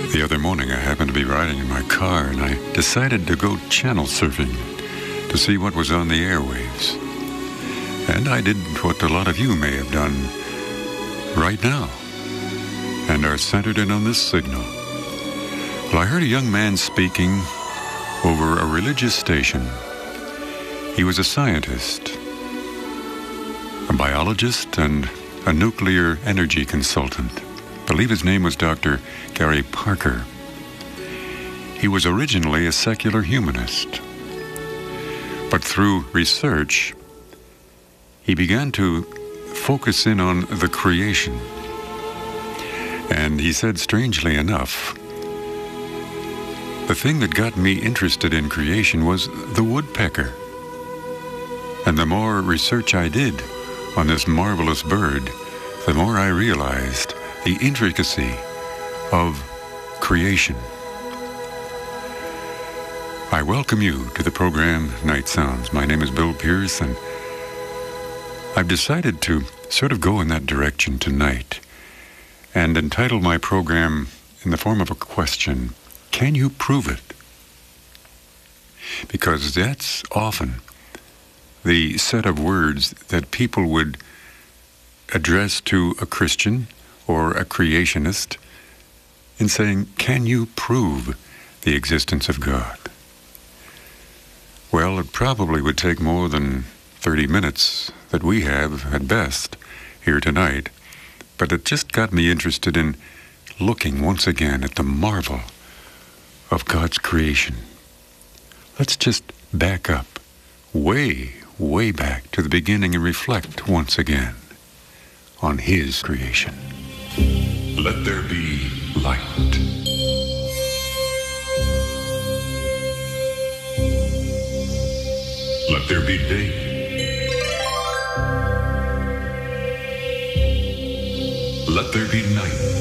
The other morning, I happened to be riding in my car, and I decided to go channel surfing to see what was on the airwaves. And I did what a lot of you may have done right now, and are centered in on this signal. Well, I heard a young man speaking over a religious station. He was a scientist, a biologist, and a nuclear energy consultant. I believe his name was Dr. Gary Parker. He was originally a secular humanist, but through research, he began to focus in on the creation. And he said, strangely enough, the thing that got me interested in creation was the woodpecker. And the more research I did on this marvelous bird, the more I realized the intricacy of creation. I welcome you to the program Night Sounds. My name is Bill Pierce, and I've decided to sort of go in that direction tonight and entitle my program in the form of a question: can you prove it? Because that's often the set of words that people would address to a Christian or a creationist in saying, can you prove the existence of God? Well, it probably would take more than 30 minutes that we have at best here tonight, but it just got me interested in looking once again at the marvel of God's creation. Let's just back up way, way back to the beginning and reflect once again on His creation. Let there be light. Let there be day. Let there be night.